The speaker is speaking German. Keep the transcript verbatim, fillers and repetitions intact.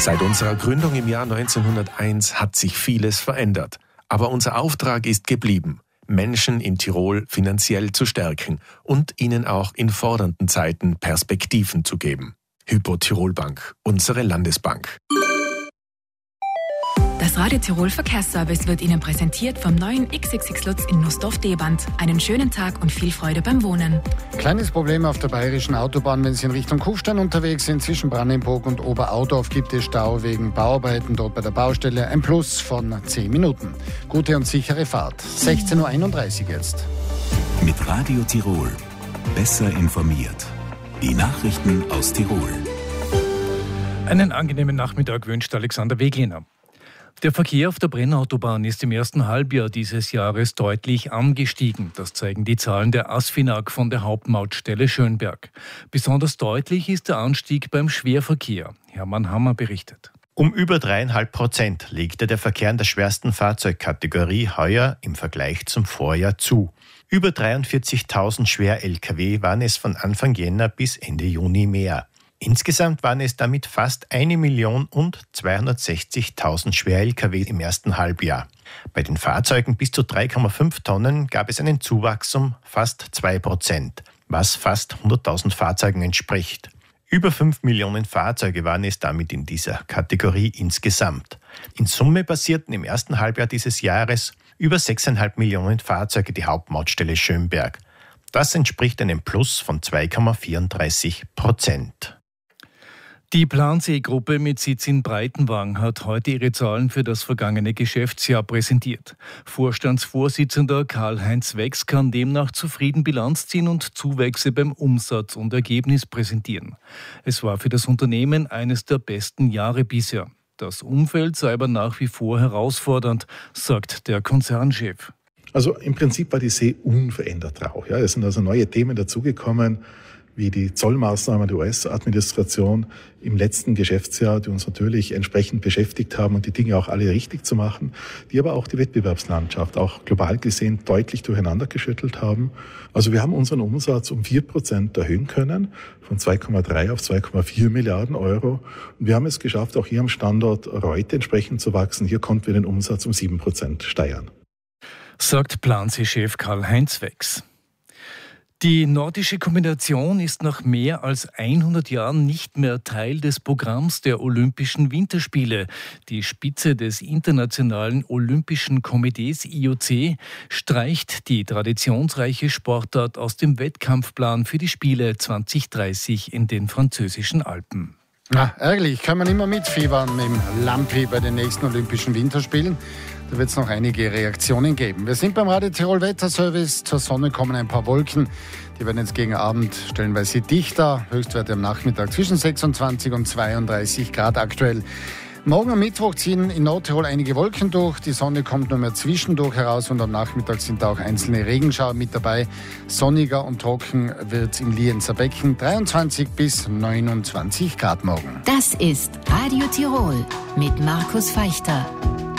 Seit unserer Gründung im Jahr neunzehnhunderteins hat sich vieles verändert. Aber unser Auftrag ist geblieben, Menschen in Tirol finanziell zu stärken und ihnen auch in fordernden Zeiten Perspektiven zu geben. Hypo Tirol Bank, unsere Landesbank. Das Radio Tirol Verkehrsservice wird Ihnen präsentiert vom neuen X X X Lutz in Nussdorf-Deband. Einen schönen Tag und viel Freude beim Wohnen. Kleines Problem auf der bayerischen Autobahn, wenn Sie in Richtung Kufstein unterwegs sind. Zwischen Brandenburg und Oberaudorf gibt es Stau wegen Bauarbeiten dort bei der Baustelle. Ein Plus von zehn Minuten. Gute und sichere Fahrt. sechzehn Uhr einunddreißig jetzt. Mit Radio Tirol. Besser informiert. Die Nachrichten aus Tirol. Einen angenehmen Nachmittag wünscht Alexander Wegliner. Der Verkehr auf der Brennautobahn ist im ersten Halbjahr dieses Jahres deutlich angestiegen. Das zeigen die Zahlen der ASFINAG von der Hauptmautstelle Schönberg. Besonders deutlich ist der Anstieg beim Schwerverkehr. Hermann Hammer berichtet. Um über dreieinhalb Prozent legte der Verkehr in der schwersten Fahrzeugkategorie heuer im Vergleich zum Vorjahr zu. Über dreiundvierzigtausend Schwer-L K W waren es von Anfang Jänner bis Ende Juni mehr. Insgesamt waren es damit fast eine Million und zweihundertsechzigtausend Schwer-L K W im ersten Halbjahr. Bei den Fahrzeugen bis zu drei Komma fünf Tonnen gab es einen Zuwachs um fast zwei Prozent, was fast hunderttausend Fahrzeugen entspricht. Über fünf Millionen Fahrzeuge waren es damit in dieser Kategorie insgesamt. In Summe passierten im ersten Halbjahr dieses Jahres über sechs Komma fünf Millionen Fahrzeuge die Hauptmautstelle Schönberg. Das entspricht einem Plus von zwei Komma vierunddreißig Prozent. Die Plansee-Gruppe mit Sitz in Breitenwang hat heute ihre Zahlen für das vergangene Geschäftsjahr präsentiert. Vorstandsvorsitzender Karl-Heinz Wex kann demnach zufrieden Bilanz ziehen und Zuwächse beim Umsatz und Ergebnis präsentieren. Es war für das Unternehmen eines der besten Jahre bisher. Das Umfeld sei aber nach wie vor herausfordernd, sagt der Konzernchef. Also im Prinzip war die See unverändert rau. Ja, es sind also neue Themen dazugekommen, wie die Zollmaßnahmen der U S-Administration im letzten Geschäftsjahr, die uns natürlich entsprechend beschäftigt haben und die Dinge auch alle richtig zu machen, die aber auch die Wettbewerbslandschaft auch global gesehen deutlich durcheinander geschüttelt haben. Also wir haben unseren Umsatz um vier Prozent erhöhen können, von zwei Komma drei auf zwei Komma vier Milliarden Euro. Und wir haben es geschafft, auch hier am Standort Reute entsprechend zu wachsen. Hier konnten wir den Umsatz um sieben Prozent steigern. Sagt Plansee-Chef Karl-Heinz Wex. Die nordische Kombination ist nach mehr als hundert Jahren nicht mehr Teil des Programms der Olympischen Winterspiele. Die Spitze des Internationalen Olympischen Komitees I O C streicht die traditionsreiche Sportart aus dem Wettkampfplan für die Spiele zwanzig dreißig in den französischen Alpen. Ja, ärgerlich, kann man immer mitfiebern mit dem Lampi bei den nächsten Olympischen Winterspielen. Da wird es noch einige Reaktionen geben. Wir sind beim Radio Tirol Wetterservice. Zur Sonne kommen ein paar Wolken. Die werden jetzt gegen Abend stellenweise dichter. Höchstwerte am Nachmittag zwischen sechsundzwanzig und zweiunddreißig Grad aktuell. Morgen am Mittwoch ziehen in Nordtirol einige Wolken durch. Die Sonne kommt nur mehr zwischendurch heraus und am Nachmittag sind da auch einzelne Regenschauer mit dabei. Sonniger und trocken wird es im Lienzer Becken. dreiundzwanzig bis neunundzwanzig Grad morgen. Das ist Radio Tirol mit Markus Feichter.